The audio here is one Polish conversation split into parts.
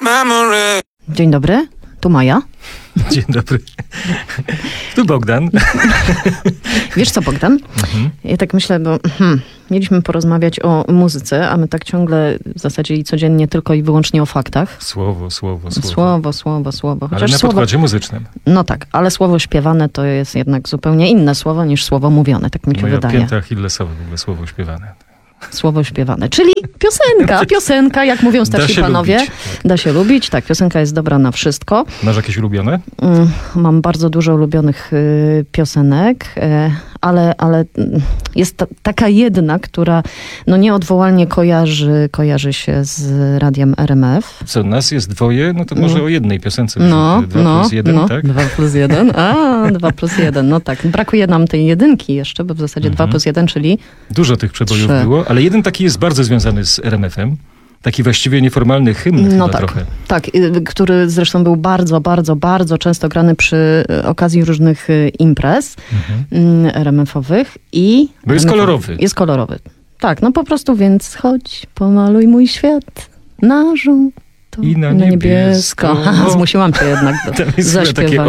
Dzień dobry, tu Maja. Dzień dobry. Tu Bogdan. Wiesz co, Bogdan? Ja tak myślę, bo mieliśmy porozmawiać o muzyce, a my tak ciągle w zasadzie i codziennie tylko i wyłącznie o faktach. Słowo. Słowo. Ale na podkładzie muzycznym. No tak, ale słowo śpiewane to jest jednak zupełnie inne słowo niż słowo mówione, tak mi się wydaje. Moja pięta achillesowa w ogóle słowo śpiewane. Słowo śpiewane, czyli piosenka, jak mówią starsi panowie. Lubić. Da się lubić, tak, piosenka jest dobra na wszystko. Masz jakieś ulubione? Mam bardzo dużo ulubionych piosenek, ale jest taka jedna, która nieodwołalnie kojarzy się z radiem RMF. Co, nas jest dwoje? No to może o jednej piosence. 2 plus 1, tak? 2 plus 1, 2 plus 1, no tak. Brakuje nam tej jedynki jeszcze, bo w zasadzie 2 plus 1, czyli Dużo tych przebojów 3. było, ale jeden taki jest bardzo związany z RMF-em. Taki właściwie nieformalny hymn chyba trochę. Tak, który zresztą był bardzo często grany przy okazji różnych imprez RMF-owych. Bo jest kolorowy. Jest kolorowy. Tak, no po prostu, więc chodź, pomaluj mój świat na żółto i na niebiesko. Zmusiłam cię jednak do zaśpiewania.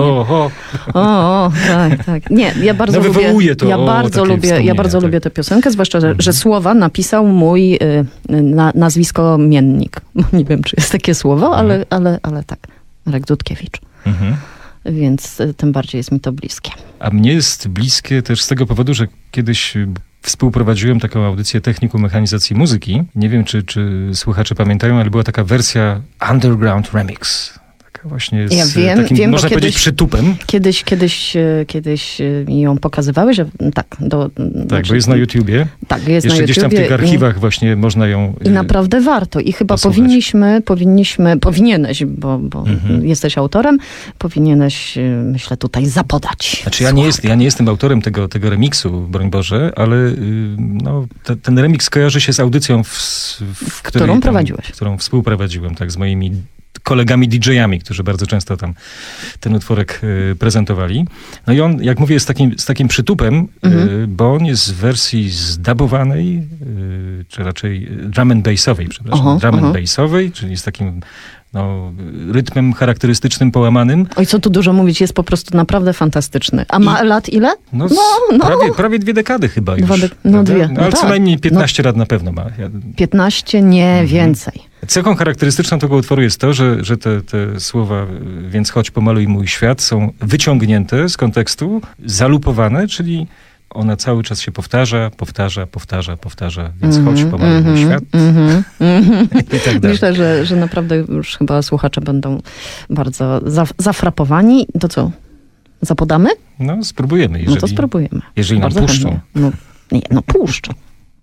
Tak. Nie, ja bardzo lubię. To, ja bardzo lubię tę piosenkę, zwłaszcza, że słowa napisał mój nazwisko miennik. Nie wiem, czy jest takie słowo, ale tak. Marek Dudkiewicz. Więc tym bardziej jest mi to bliskie. A mnie jest bliskie też z tego powodu, że kiedyś współprowadziłem taką audycję Technikum Mechanizacji Muzyki. Nie wiem, czy słuchacze pamiętają, ale była taka wersja Underground Remix. Taka właśnie z takim, można powiedzieć, przytupem. Kiedyś mi ją pokazywałeś, że tak. Bo jest na YouTubie. Tak, jest jeszcze na YouTubie. Gdzieś tam w tych archiwach właśnie można ją I naprawdę warto. I chyba powinieneś, bo jesteś autorem, powinieneś, myślę, tutaj zapodać. Znaczy ja nie jestem autorem tego remiksu, broń Boże, ale ten remix kojarzy się z audycją, którą współprowadziłem, tak, z moimi kolegami DJ-ami, którzy bardzo często tam ten utworek prezentowali. No i on, jak mówię, jest z takim przytupem, bo on jest w wersji zdabowanej, czy raczej drum and bassowej, bassowej, czyli z takim rytmem charakterystycznym, połamanym. Oj, co tu dużo mówić, jest po prostu naprawdę fantastyczny. A ma lat ile? Prawie 2 dekady chyba już. Ale co najmniej 15 lat na pewno ma. 15, nie więcej. Cechą charakterystyczną tego utworu jest to, że te słowa, więc chodź pomaluj mój świat, są wyciągnięte z kontekstu, zalupowane, czyli ona cały czas się powtarza, więc chodź pomaluj mój świat. I tak dalej. Myślę, że naprawdę już chyba słuchacze będą bardzo zafrapowani. To co? Zapodamy? No, spróbujemy. To spróbujemy. Jeżeli nam puszczą. Puszczą.